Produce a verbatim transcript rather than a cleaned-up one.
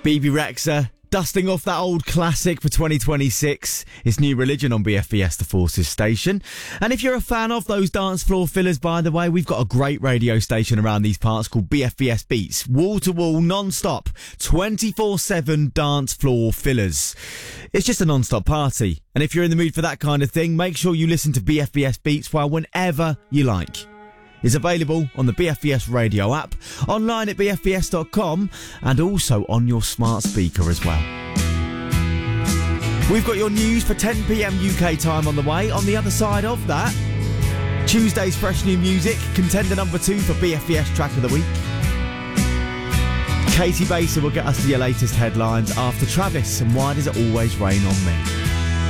B B Rexha, dusting off that old classic for twenty twenty-six. It's New Religion on B F B S The Forces station. And if you're a fan of those dance floor fillers, by the way, we've got a great radio station around these parts called B F B S Beats. Wall-to-wall, non-stop, twenty-four seven dance floor fillers. It's just a non-stop party. And if you're in the mood for that kind of thing, make sure you listen to B F B S Beats, well, whenever you like. It's available on the B F B S radio app, online at b f b s dot com, and also on your smart speaker as well. We've got your news for ten p.m. U K time on the way. On the other side of that, Tuesday's fresh new music, contender number two for B F B S Track of the Week. Katie Baser will get us to your latest headlines after Travis and Why Does It Always Rain on Me.